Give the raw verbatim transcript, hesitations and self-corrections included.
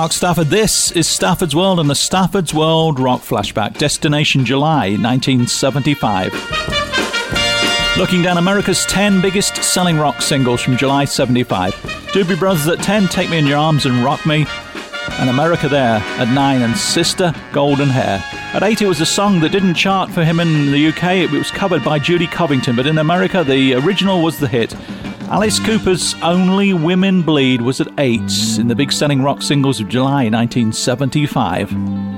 Mark Stafford. This is Stafford's World and the Stafford's World Rock Flashback. Destination July nineteen seventy-five. Looking down America's ten biggest selling rock singles from July seventy-five. Doobie Brothers at ten, Take Me in Your Arms and Rock Me. And America There at nine, and Sister Golden Hair. At eight, it was a song that didn't chart for him in the U K. It was covered by Judy Covington, but in America, the original was the hit. Alice Cooper's Only Women Bleed was at eight in the big selling rock singles of July nineteen seventy-five.